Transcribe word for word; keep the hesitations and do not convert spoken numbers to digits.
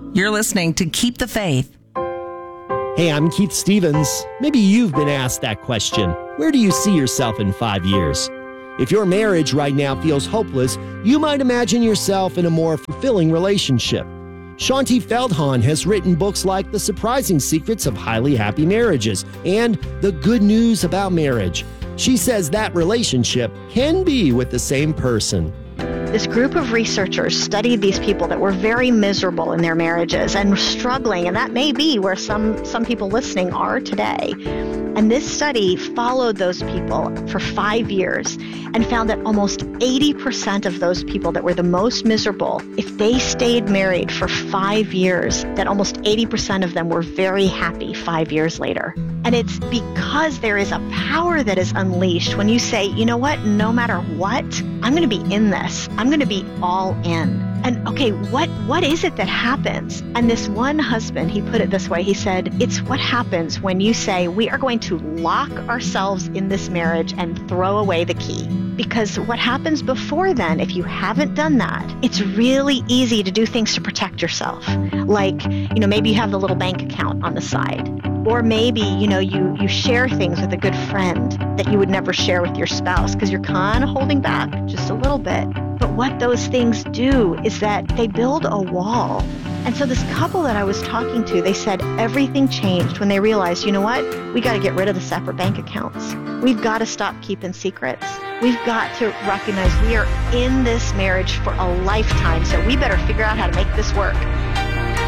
You're listening to Keep the Faith. Hey, I'm Keith Stevens. Maybe you've been asked that question. Where do you see yourself in five years? If your marriage right now feels hopeless, you might imagine yourself in a more fulfilling relationship. Shaunti Feldhahn has written books like The Surprising Secrets of Highly Happy Marriages and The Good News About Marriage. She says that relationship can be with the same person. This group of researchers studied these people that were very miserable in their marriages and struggling, and that may be where some, some people listening are today. And this study followed those people for five years and found that almost eighty percent of those people that were the most miserable, if they stayed married for five years, that almost eighty percent of them were very happy five years later. And it's because there is a power that is unleashed when you say, you know what, no matter what, I'm going to be in this. I'm going to be all in. And okay, what what is it that happens? And this one husband, he put it this way. He said, it's what happens when you say, we are going to lock ourselves in this marriage and throw away the key. Because what happens before then, if you haven't done that, it's really easy to do things to protect yourself. Like, you know, maybe you have the little bank account on the side. Or maybe, you know, you, you share things with a good friend that you would never share with your spouse because you're kind of holding back just a little bit. But what those things do is that they build a wall. And so this couple that I was talking to, they said everything changed when they realized, you know what, we got to get rid of the separate bank accounts. We've got to stop keeping secrets. We've got to recognize we are in this marriage for a lifetime, so we better figure out how to make this work.